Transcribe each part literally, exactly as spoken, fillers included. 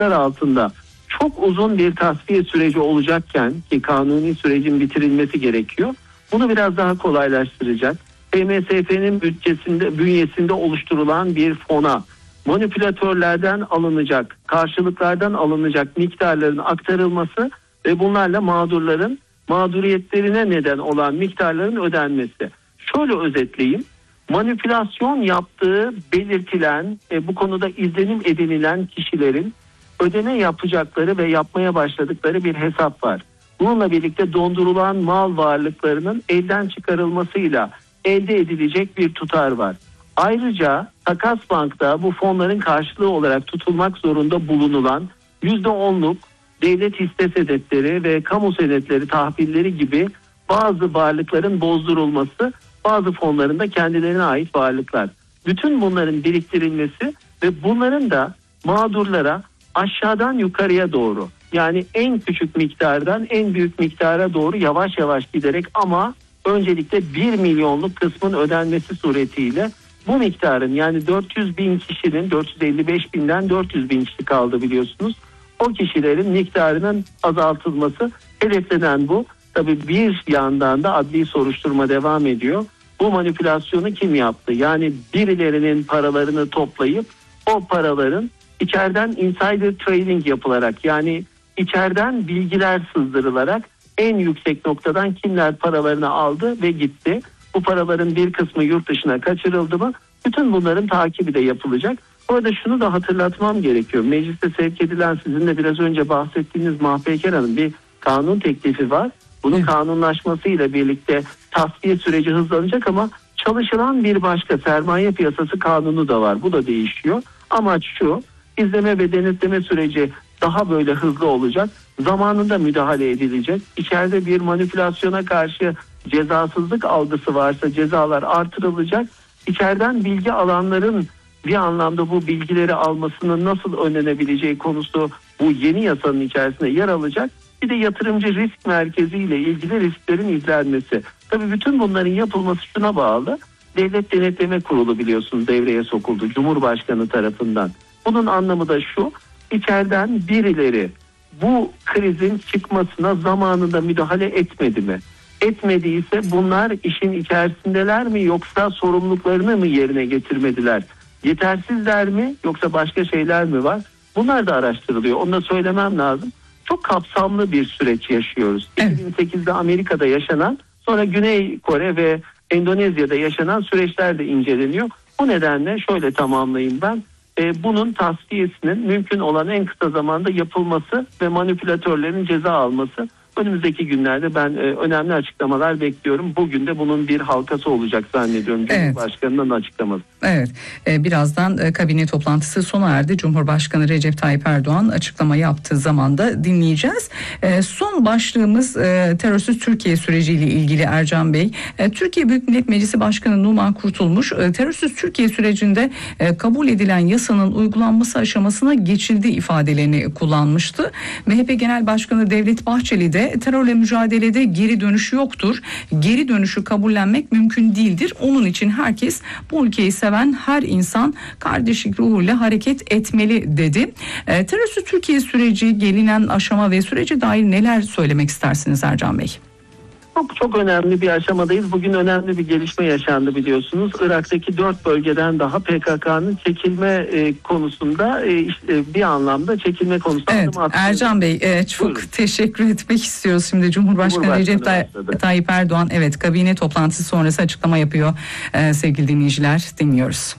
şartlar altında çok uzun bir tasfiye süreci olacakken ki kanuni sürecin bitirilmesi gerekiyor. Bunu biraz daha kolaylaştıracak. T M S F'nin bütçesinde, bünyesinde oluşturulan bir fona manipülatörlerden alınacak, karşılıklardan alınacak miktarların aktarılması ve bunlarla mağdurların mağduriyetlerine neden olan miktarların ödenmesi. Şöyle özetleyeyim. Manipülasyon yaptığı belirtilen, e, bu konuda izlenim edinilen kişilerin ödeme yapacakları ve yapmaya başladıkları bir hesap var. Bununla birlikte dondurulan mal varlıklarının elden çıkarılmasıyla elde edilecek bir tutar var. Ayrıca Takas Bank'ta bu fonların karşılığı olarak tutulmak zorunda bulunulan yüzde onluk devlet hisse senetleri ve kamu senetleri tahvilleri gibi bazı varlıkların bozdurulması, bazı fonların da kendilerine ait varlıklar. Bütün bunların biriktirilmesi ve bunların da mağdurlara aşağıdan yukarıya doğru, yani en küçük miktardan en büyük miktara doğru yavaş yavaş giderek ama öncelikle bir milyonluk kısmın ödenmesi suretiyle bu miktarın, yani dört yüz bin kişinin, dört yüz elli beş binden dört yüz bin kişi kaldı biliyorsunuz. O kişilerin miktarının azaltılması hedeflenen bu. Tabii bir yandan da adli soruşturma devam ediyor. Bu manipülasyonu kim yaptı? Yani birilerinin paralarını toplayıp o paraların içeriden insider trading yapılarak, yani içeriden bilgiler sızdırılarak en yüksek noktadan kimler paralarını aldı ve gitti. Bu paraların bir kısmı yurt dışına kaçırıldı mı? Bütün bunların takibi de yapılacak. Bu arada şunu da hatırlatmam gerekiyor. Mecliste sevk edilen, sizin de biraz önce bahsettiğiniz Mahpeker Hanım, bir kanun teklifi var. Bunun evet. kanunlaşmasıyla birlikte tasfiye süreci hızlanacak ama çalışılan bir başka sermaye piyasası kanunu da var. Bu da değişiyor. Amaç şu: izleme ve denetleme süreci daha böyle hızlı olacak. Zamanında müdahale edilecek. İçeride bir manipülasyona karşı cezasızlık algısı varsa cezalar artırılacak. İçeriden bilgi alanların bir anlamda bu bilgileri almasının nasıl önlenebileceği konusu bu yeni yasanın içerisinde yer alacak. Bir de yatırımcı risk merkezi ile ilgili risklerin izlenmesi. Tabii bütün bunların yapılması şuna bağlı. Devlet Denetleme Kurulu biliyorsunuz devreye sokuldu Cumhurbaşkanı tarafından. Bunun anlamı da şu: içeriden birileri bu krizin çıkmasına zamanında müdahale etmedi mi? Etmediyse bunlar işin içerisindeler mi, yoksa sorumluluklarını mı yerine getirmediler? Yetersizler mi, yoksa başka şeyler mi var? Bunlar da araştırılıyor. Onu da söylemem lazım. Çok kapsamlı bir süreç yaşıyoruz. Evet. iki bin sekizde Amerika'da yaşanan, sonra Güney Kore ve Endonezya'da yaşanan süreçler de inceleniyor. Bu nedenle şöyle tamamlayayım ben. E, bunun tasfiyesinin mümkün olan en kısa zamanda yapılması ve manipülatörlerin ceza alması. Önümüzdeki günlerde ben e, önemli açıklamalar bekliyorum. Bugün de bunun bir halkası olacak zannediyorum. Evet. Cumhurbaşkanı'nın açıklaması. Evet. E, birazdan e, kabine toplantısı sona erdi. Cumhurbaşkanı Recep Tayyip Erdoğan açıklama yaptığı zaman da dinleyeceğiz. E, son başlığımız e, terörsüz Türkiye süreciyle ilgili Ercan Bey. E, Türkiye Büyük Millet Meclisi Başkanı Numan Kurtulmuş, e, terörsüz Türkiye sürecinde e, kabul edilen yasanın uygulanması aşamasına geçildi ifadelerini kullanmıştı. M H P Genel Başkanı Devlet Bahçeli de terörle mücadelede geri dönüş yoktur. Geri dönüşü kabullenmek mümkün değildir. Onun için herkes, bu ülkeyi seven her insan kardeşlik ruhuyla hareket etmeli dedi. E, terörsüz Türkiye süreci, gelinen aşama ve sürece dair neler söylemek istersiniz Ercan Bey? Çok çok önemli bir aşamadayız. Bugün önemli bir gelişme yaşandı biliyorsunuz. Irak'taki dört bölgeden daha P K K'nın çekilme e, konusunda e, işte bir anlamda çekilme konusunda. Evet, Ercan Bey e, çok Buyurun. teşekkür etmek istiyoruz. Şimdi Cumhurbaşkanı, Cumhurbaşkanı Recep Tay- Tayyip Erdoğan evet kabine toplantısı sonrası açıklama yapıyor. E, sevgili dinleyiciler, dinliyoruz.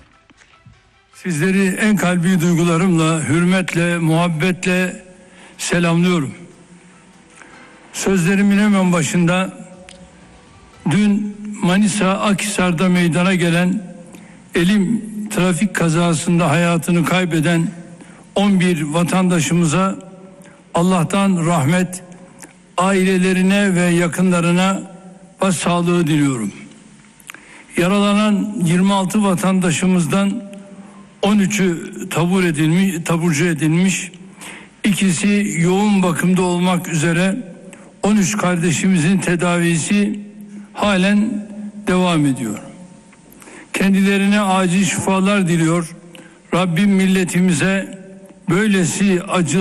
Sizleri en kalbi duygularımla, hürmetle, muhabbetle selamlıyorum. Sözlerimin hemen başında dün Manisa Akhisar'da meydana gelen elim trafik kazasında hayatını kaybeden on bir vatandaşımıza Allah'tan rahmet, ailelerine ve yakınlarına başsağlığı diliyorum. Yaralanan yirmi altı vatandaşımızdan on üçü tabur edilmiş, taburcu edilmiş, ikisi yoğun bakımda olmak üzere on üç kardeşimizin tedavisi halen devam ediyor. Kendilerine acil şifalar diliyor. Rabbim milletimize böylesi acı